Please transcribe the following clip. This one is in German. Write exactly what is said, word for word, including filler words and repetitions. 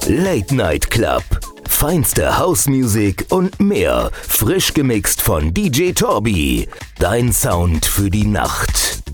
Late Night Club. Feinste House-Music und mehr. Frisch gemixt von D J Torbi. Dein Sound für die Nacht.